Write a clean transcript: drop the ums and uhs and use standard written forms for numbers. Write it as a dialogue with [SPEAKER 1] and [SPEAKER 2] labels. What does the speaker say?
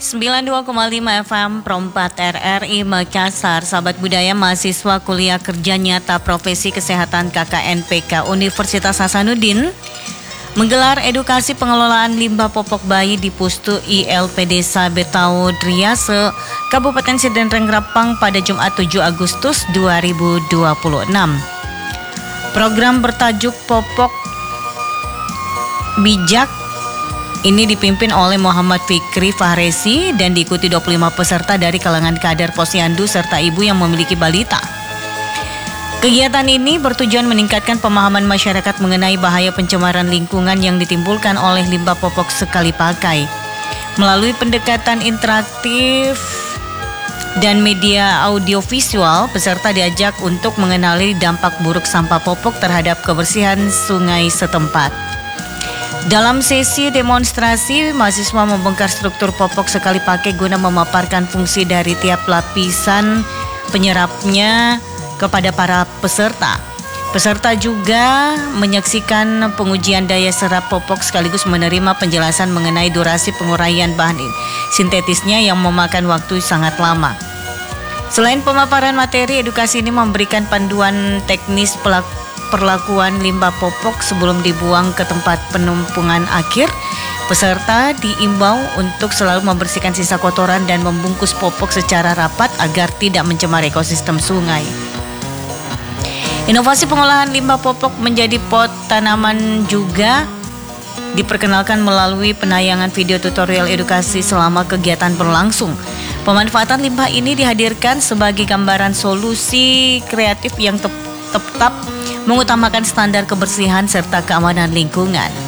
[SPEAKER 1] 92,5 FM Pro 4 RRI Makassar. Sahabat budaya, mahasiswa kuliah kerja nyata profesi kesehatan KKNPK Universitas Hasanuddin menggelar edukasi pengelolaan limbah popok bayi di Pustu ILP Desa Betau Driase, Kabupaten Sidenreng Rapang pada Jumat 7 Agustus 2026. Program bertajuk Popok Bijak ini dipimpin oleh Muhammad Fikri Fahresi dan diikuti 25 peserta dari kalangan kader posyandu serta ibu yang memiliki balita. Kegiatan ini bertujuan meningkatkan pemahaman masyarakat mengenai bahaya pencemaran lingkungan yang ditimbulkan oleh limbah popok sekali pakai. Melalui pendekatan interaktif dan media audiovisual, peserta diajak untuk mengenali dampak buruk sampah popok terhadap kebersihan sungai setempat. Dalam sesi demonstrasi, mahasiswa membongkar struktur popok sekali pakai guna memaparkan fungsi dari tiap lapisan penyerapnya kepada para peserta. Peserta juga menyaksikan pengujian daya serap popok sekaligus menerima penjelasan mengenai durasi penguraian bahan sintetisnya yang memakan waktu sangat lama. Selain pemaparan materi, edukasi ini memberikan panduan teknis perlakuan limbah popok sebelum dibuang ke tempat penumpungan akhir. Peserta diimbau untuk selalu membersihkan sisa kotoran dan membungkus popok secara rapat agar tidak mencemari ekosistem sungai. Inovasi pengolahan limbah popok menjadi pot tanaman juga diperkenalkan melalui penayangan video tutorial edukasi selama kegiatan berlangsung. Pemanfaatan limbah ini dihadirkan sebagai gambaran solusi kreatif yang tetap mengutamakan standar kebersihan serta keamanan lingkungan.